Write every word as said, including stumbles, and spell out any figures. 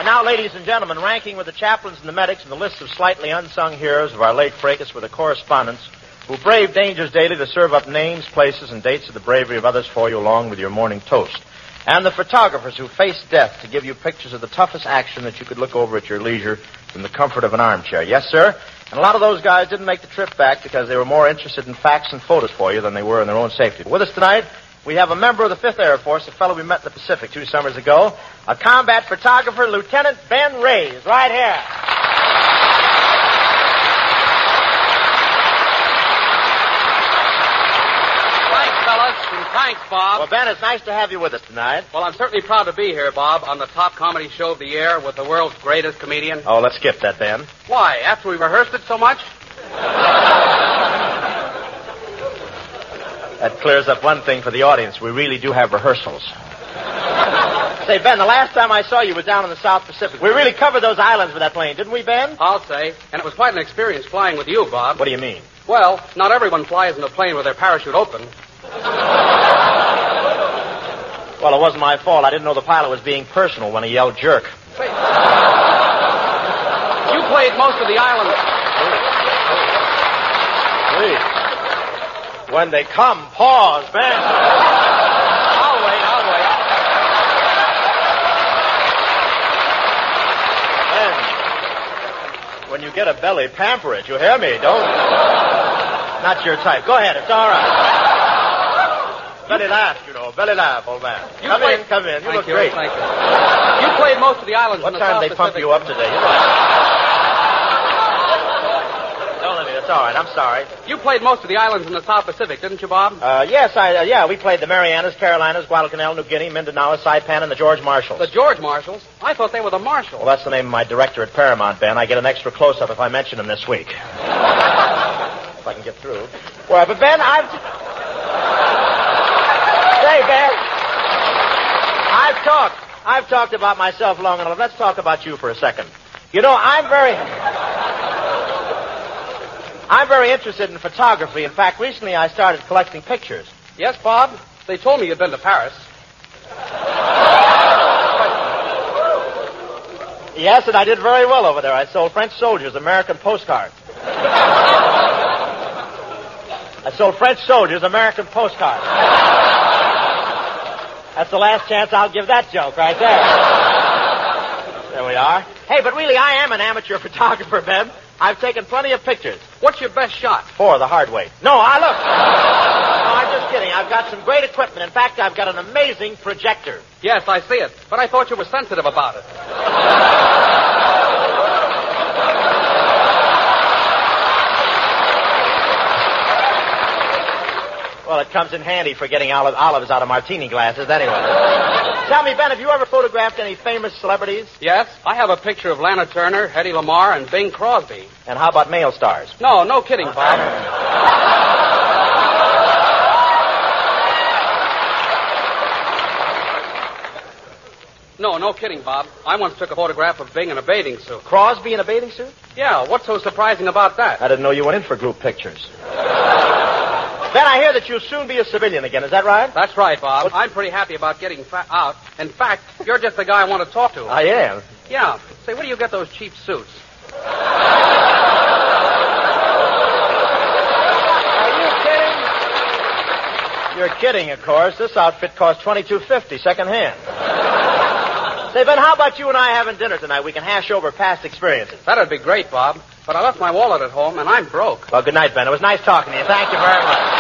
And now, ladies and gentlemen, ranking with the chaplains and the medics and the list of slightly unsung heroes of our late fracas were the correspondents who braved dangers daily to serve up names, places, and dates of the bravery of others for you along with your morning toast. And the photographers who faced death to give you pictures of the toughest action that you could look over at your leisure from the comfort of an armchair. Yes, sir? And a lot of those guys didn't make the trip back because they were more interested in facts and photos for you than they were in their own safety. With us tonight, we have a member of the Fifth Air Force, a fellow we met in the Pacific two summers ago, a combat photographer, Lieutenant Ben Reyes, right here. Thanks, fellas, and thanks, Bob. Well, Ben, it's nice to have you with us tonight. Well, I'm certainly proud to be here, Bob, on the top comedy show of the year with the world's greatest comedian. Oh, let's skip that, Ben. Why? After we rehearsed it so much? That clears up one thing for the audience. We really do have rehearsals. Say, Ben, the last time I saw you was down in the South Pacific. We really covered those islands with that plane, didn't we, Ben? I'll say. And it was quite an experience flying with you, Bob. What do you mean? Well, not everyone flies in a plane with their parachute open. Well, it wasn't my fault. I didn't know the pilot was being personal when he yelled jerk. Say, you played most of the islands. Please. When they come, pause, Ben. I'll wait, I'll wait. Ben, when you get a belly, pamper it. You hear me? Don't. Not your type. Go ahead. It's all right. Belly laugh, you know. Belly laugh, old man. You come played... in, come in. You thank look you, great. Thank you. You played most of the islands what in the time South they Pacific. pump you up today? You know. Don't let me. That's all right. I'm sorry. You played most of the islands in the South Pacific, didn't you, Bob? Uh, yes, I. Uh, yeah, we played the Marianas, Carolinas, Guadalcanal, New Guinea, Mindanao, Saipan, and the George Marshalls. The George Marshalls? I thought they were the Marshalls. Well, that's the name of my director at Paramount, Ben. I get an extra close-up if I mention him this week. If I can get through. Well, but Ben, I've... Say, Ben, I've talked. I've talked about myself long enough. Let's talk about you for a second. You know, I'm very... I'm very interested in photography. In fact, recently I started collecting pictures. Yes, Bob? They told me you'd been to Paris. Yes, and I did very well over there. I sold French soldiers American postcards. I sold French soldiers American postcards. That's the last chance I'll give that joke right there. There we are. Hey, but really, I am an amateur photographer, Ben. I've taken plenty of pictures. What's your best shot? Four, the hard way. No, I look. No, I'm just kidding. I've got some great equipment. In fact, I've got an amazing projector. Yes, I see it. But I thought you were sensitive about it. Well, it comes in handy for getting olive, olives out of martini glasses anyway. Tell me, Ben, have you ever photographed any famous celebrities? Yes, I have a picture of Lana Turner, Hedy Lamarr, and Bing Crosby. And how about male stars? No, no kidding, Bob. No, no kidding, Bob. I once took a photograph of Bing in a bathing suit. Crosby in a bathing suit? Yeah, what's so surprising about that? I didn't know you went in for group pictures. Ben, I hear that you'll soon be a civilian again. Is that right? That's right, Bob. I'm pretty happy about getting fa- out. In fact, you're just the guy I want to talk to. I am. Yeah. Say, where do you get those cheap suits? Are you kidding? You're kidding, of course. This outfit costs twenty-two fifty second hand. Say, Ben, how about you and I having dinner tonight? We can hash over past experiences. That'd be great, Bob. But I left my wallet at home, and I'm broke. Well, good night, Ben. It was nice talking to you. Thank you very much.